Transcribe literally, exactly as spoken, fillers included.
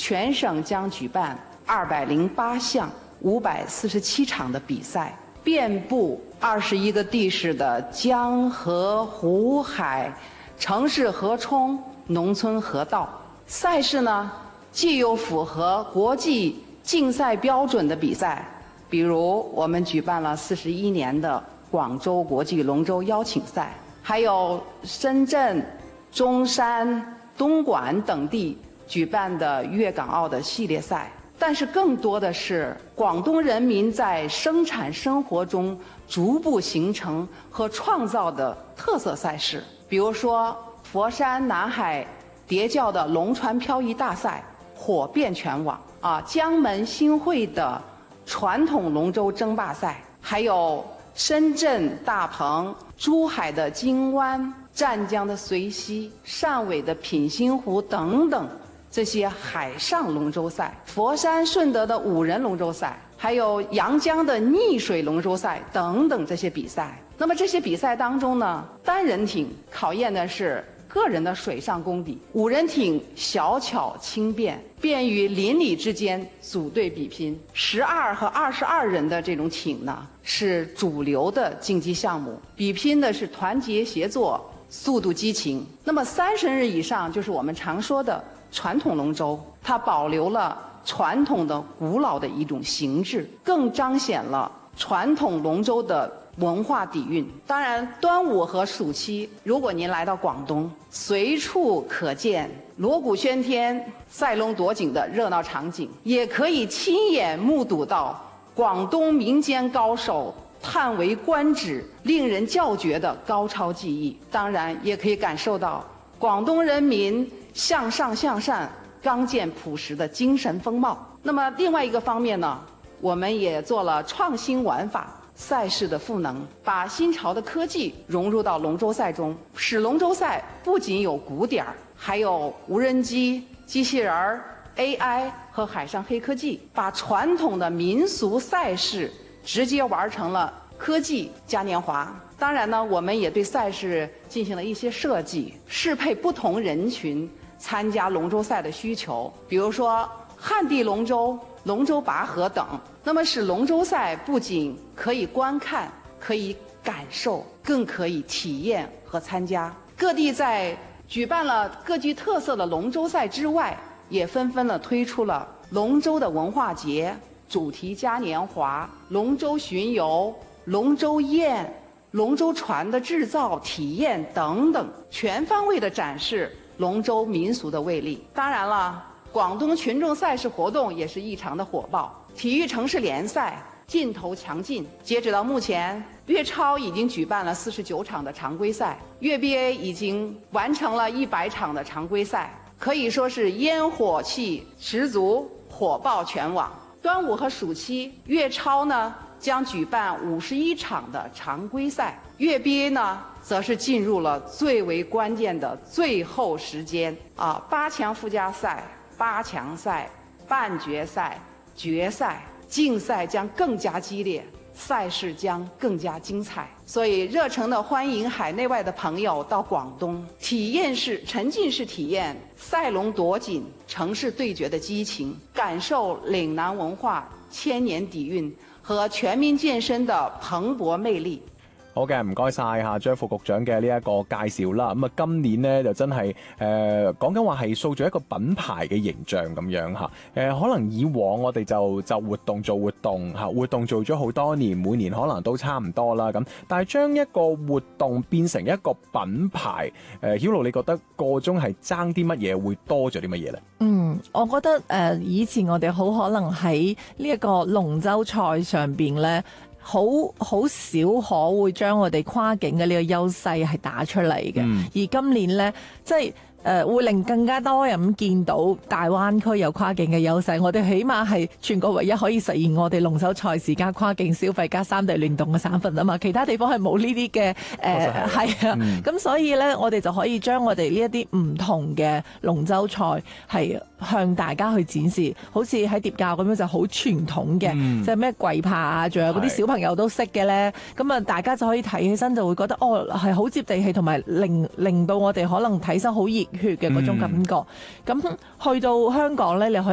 全省将举办二百零八项五百四十七场的比赛，遍布二十一个地市的江河湖海、城市河冲、农村河道。赛事呢，既有符合国际竞赛标准的比赛，比如我们举办了四十一年的广州国际龙舟邀请赛，还有深圳、中山、东莞等地举办的粤港澳的系列赛。但是更多的是广东人民在生产生活中逐步形成和创造的特色赛事，比如说佛山南海叠教的龙船漂移大赛火遍全网啊，江门新会的传统龙舟争霸赛，还有深圳大鹏、珠海的金湾、湛江的随溪、汕尾的品新湖等等这些海上龙舟赛，佛山顺德的五人龙舟赛，还有阳江的逆水龙舟赛等等这些比赛。那么这些比赛当中呢，单人艇考验的是个人的水上功底，五人艇小巧轻便，便于邻里之间组队比拼。十二和二十二人的这种艇呢，是主流的竞技项目，比拼的是团结协作、速度激情。那么三十人以上就是我们常说的传统龙舟，它保留了传统的古老的一种形制，更彰显了传统龙舟的文化底蕴。当然，端午和暑期，如果您来到广东，随处可见锣鼓喧天、赛龙夺锦的热闹场景，也可以亲眼目睹到广东民间高手叹为观止、令人叫绝的高超技艺。当然，也可以感受到广东人民向上向善、刚健朴实的精神风貌。那么另外一个方面呢，我们也做了创新玩法、赛事的赋能，把新潮的科技融入到龙舟赛中，使龙舟赛不仅有鼓点儿，还有无人机、机器人儿、A I 和海上黑科技，把传统的民俗赛事直接玩成了科技嘉年华。当然呢，我们也对赛事进行了一些设计，适配不同人群参加龙舟赛的需求，比如说旱地龙舟、龙舟拔河等，那么使龙舟赛不仅可以观看、可以感受，更可以体验和参加。各地在举办了各具特色的龙舟赛之外，也纷纷的推出了龙舟的文化节、主题嘉年华、龙舟巡游、龙舟宴、龙舟船的制造、体验等等，全方位的展示龙舟民俗的魅力。当然了，广东群众赛事活动也是异常的火爆，体育城市联赛劲头强劲。截止到目前，粤超已经举办了四十九场的常规赛，粤 B A 已经完成了一百场的常规赛，可以说是烟火气十足，火爆全网。端午和暑期，粤超呢将举办五十一场的常规赛，粤 B A 呢则是进入了最为关键的最后时间啊，八强附加赛、八强赛、半决赛、决赛，竞赛将更加激烈，赛事将更加精彩。所以热诚的欢迎海内外的朋友到广东，体验式、沉浸式体验赛龙夺锦、城市对决的激情，感受岭南文化千年底蕴和全民健身的蓬勃魅力。 好嘅，唔該晒嚇張副局長嘅呢一個介紹啦。咁啊，今年呢就真係誒講緊話係塑造一個品牌嘅形象咁樣嚇。誒、呃、可能以往我哋就就活動做活動嚇，活動做咗好多年，每年可能都差唔多啦咁。但係將一個活動變成一個品牌，誒曉露你覺得個中係爭啲乜嘢，會多咗啲乜嘢咧？ 嗯，我覺得誒、呃、以前我哋好可能喺呢一個龍舟賽上邊咧。好好少可會將我哋跨境嘅呢個優勢係打出嚟嘅，嗯、而今年呢，即係誒、呃、會令更加多人見到大灣區有跨境嘅優勢。我哋起碼係全國唯一可以實現我哋龍舟賽事加跨境消費加三地聯動嘅省份啊嘛，其他地方係冇呢啲嘅誒係啊，咁、嗯、所以呢，我哋就可以將我哋呢一啲唔同嘅龍舟賽係向大家去展示，好似喺疊教咁樣就好傳統嘅，嗯、即係咩跪爬啊，仲有嗰啲小朋友都識嘅咧。咁啊，大家就可以睇起身就會覺得哦，係好接地氣，同埋令令到我哋可能睇身好熱血嘅嗰種感覺。咁、嗯、去到香港咧，你可以